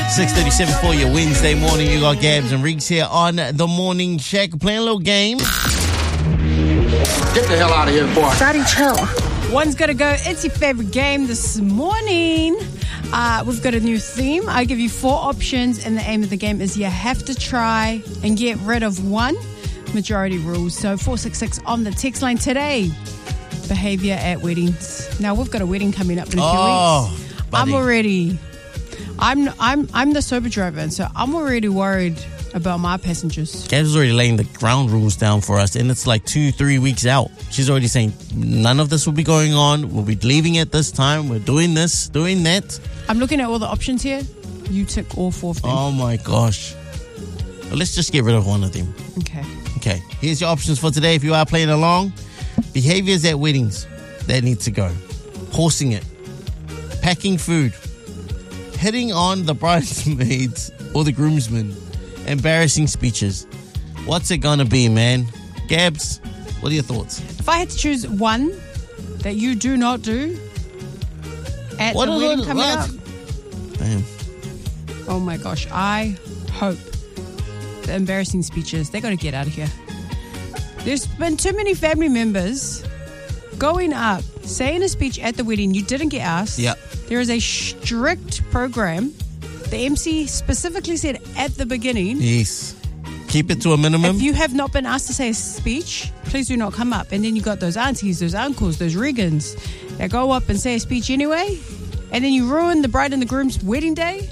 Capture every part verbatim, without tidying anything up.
six thirty-seven for your Wednesday morning. You got Gabs and Riggs here on the Morning Shack. Playing a little game. Get the hell out of here, boy. Daddy, chill. One's got to go. It's your favorite game this morning. Uh, we've got a new theme. I give you four options, and the aim of the game is you have to try and get rid of one. Majority rules. So four six six on the text line today. Behavior at weddings. Now we've got a wedding coming up in a few Oh, weeks. buddy. I'm already. I'm I'm I'm the sober driver, and so I'm already worried about my passengers. Gabs is already laying the ground rules down for us, and it's like two, three weeks out. She's already saying none of this will be going on. We'll be leaving at this time. We're doing this, doing that. I'm looking at all the options here. You tick all four of them. Oh my gosh. Well, let's just get rid of one of them. Okay. Okay, here's your options for today if you are playing along. Behaviors at weddings that need to go. Horsing it. Packing food. Hitting on the bridesmaids or the groomsmen. Embarrassing speeches. What's it gonna be, man? Gabs, what are your thoughts? If I had to choose one that you do not do at What the are wedding those- coming what? up, Damn. oh my gosh, I hope the embarrassing speeches, they got to get out of here. There's been too many family members going up, saying a speech at the wedding you didn't get asked. Yeah. There is a strict program. The M C specifically said at the beginning, Yes. Keep it to a minimum. if you have not been asked to say a speech, please do not come up. And then you got those aunties, those uncles, those Regans that go up and say a speech anyway. And then you ruin the bride and the groom's wedding day.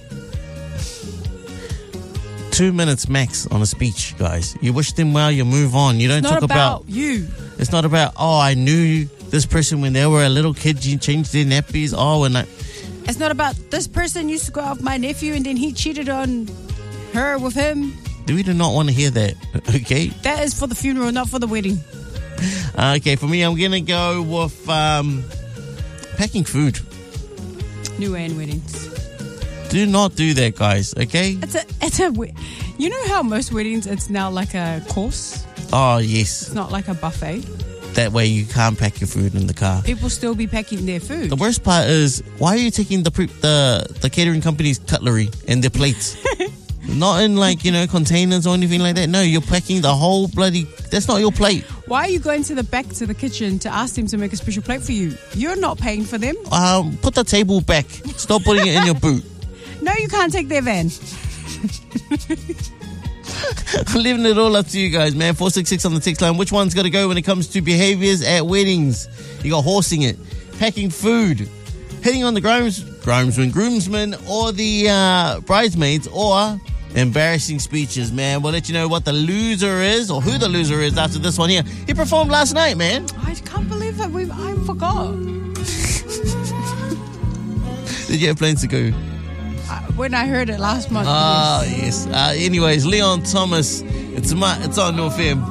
Two minutes max on a speech, guys. You wish them well, you move on. You don't It's not talk about, about you. It's not about, oh, I knew this person when they were a little kid, you changed their nappies. Oh, and I. It's not about this person used to go out with my nephew and then he cheated on her with him. We do not want to hear that, okay? That is for the funeral, not for the wedding. Uh, okay, for me, I'm going to go with um, packing food. New and weddings. Do not do that, guys, okay? It's a, it's a, we- you know how most weddings, it's now like a course? Oh, yes. It's not like a buffet. That way you can't pack your food in the car. People still be packing their food. The worst part is, why are you taking the pre- the, the catering company's cutlery and their plates? Not in like, you know, containers or anything like that. No, you're packing the whole bloody... That's not your plate. Why are you going to the back to the kitchen to ask them to make a special plate for you? You're not paying for them. Um, put the table back. Stop putting it in your boot. No, you can't take their van. I'm leaving it all up to you guys, man. four six six on the text line. Which one's got to go when it comes to behaviors at weddings? You got horsing it, packing food, hitting on the grooms, groomsmen, groomsmen, or the uh, bridesmaids, or embarrassing speeches, man. We'll let you know what the loser is, or who the loser is after this one here. He performed last night, man. I can't believe that we I forgot. Did you have plans to go? Uh, when I heard it last month. Ah, yes. yes. Uh, anyways, Leon Thomas. It's, my, it's on North M.